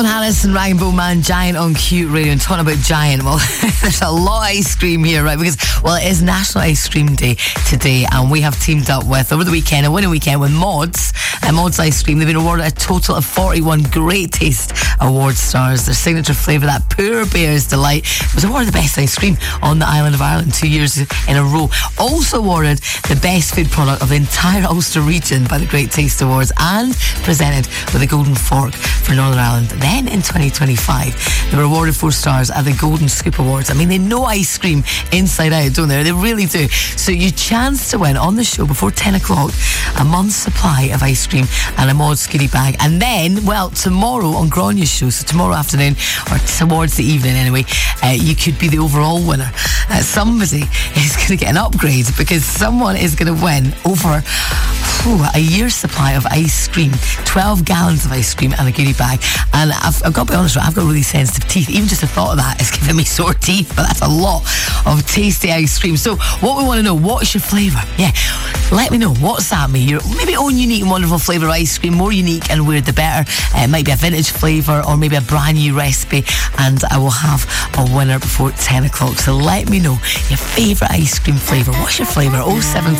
Harris and Ryan Bowman, Giant on Q Radio. And talking about Giant, well, there's a lot of ice cream here, right? Because, well, it is National Ice Cream Day today, and we have teamed up with, over the weekend, a winning weekend with Mods and Mods Ice Cream. They've been awarded a total of 41 Great Taste Award stars. Their signature flavour, that Poor Bear's Delight, was awarded the best ice cream on the island of Ireland 2 years in a row. Also awarded the best food product of the entire Ulster region by the Great Taste Awards, and presented with a Golden Fork for Northern Ireland. Then in 2025, they were awarded 4 stars at the Golden Scoop Awards. I mean, they know ice cream inside out, don't they? They really do. So your chance to win on the show before 10 o'clock, a month's supply of ice cream and a Mods goodie bag. And then, well, tomorrow on Gronya's show, so tomorrow afternoon, or towards the evening anyway, you could be the overall winner. Somebody is going to get an upgrade, because someone is going to win over a year's supply of ice cream, 12 gallons of ice cream and a goodie bag. And I've got to be honest, I've got really sensitive teeth. Even just the thought of that is giving me sore teeth, but that's a lot of tasty ice cream. So what we want to know, what's your flavour? Yeah, let me know. WhatsApp me your maybe own unique and wonderful flavour of ice cream. More unique and weird the better. It might be a vintage flavour or maybe a brand new recipe, and I will have a winner before 10 o'clock. So let me know your favourite ice cream flavour. What's your flavour? 073